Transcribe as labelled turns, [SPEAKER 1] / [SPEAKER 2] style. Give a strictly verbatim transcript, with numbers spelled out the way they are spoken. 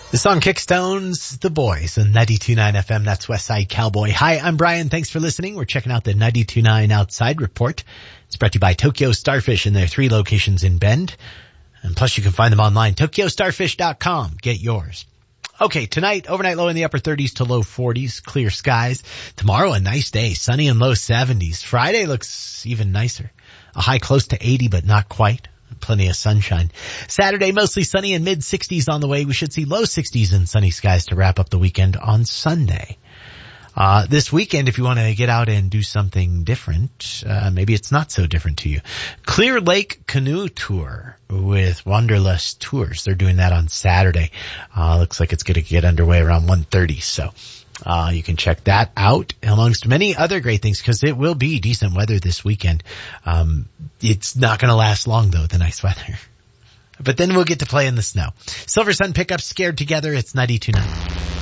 [SPEAKER 1] The song Kickstones, The Boys, and ninety-two point nine F M, that's Westside Cowboy. Hi, I'm Brian. Thanks for listening. We're checking out the ninety-two point nine Outside Report. It's brought to you by Tokyo Starfish in their three locations in Bend. And plus you can find them online, tokyo starfish dot com. Get yours. Okay, tonight, overnight low in the upper thirties to low forties, clear skies. Tomorrow, a nice day, sunny and low seventies. Friday looks even nicer. A high close to eighty, but not quite. Plenty of sunshine. Saturday, mostly sunny and mid sixties on the way. We should see low sixties and sunny skies to wrap up the weekend on Sunday. Uh, this weekend, if you want to get out and do something different, uh, maybe it's not so different to you. Clear Lake Canoe Tour with Wanderlust Tours. They're doing that on Saturday. Uh, looks like it's going to get underway around one thirty. So, uh, you can check that out amongst many other great things because it will be decent weather this weekend. Um, it's not going to last long though, the nice weather. But then we'll get to play in the snow. Silver Sun Pickup, Scared Together. It's ninety-two point nine.